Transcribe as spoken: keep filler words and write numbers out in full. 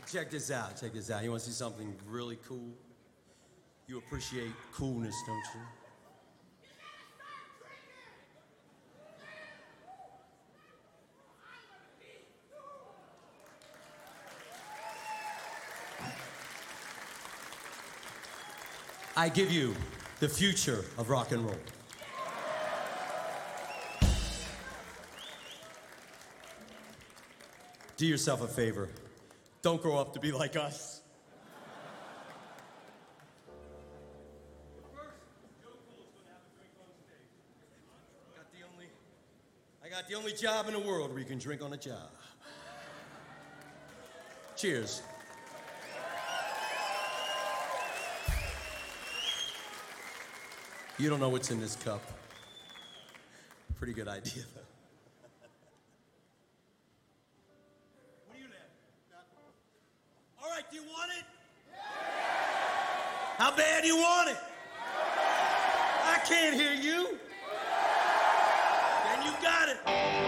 Check this out, check this out. You want to see something really cool? You appreciate coolness, don't you? I give you the future of rock and roll. Do yourself a favor. Don't grow up to be like us. First, Joe Cool's gonna have a drink on stage. Got the only, I got the only job in the world where you can drink on a job. Cheers. You don't know what's in this cup. Pretty good idea, though. What do you have? All right, do you want it? Yeah. How bad do you want it? Yeah. I can't hear you. Yeah. Then you got it.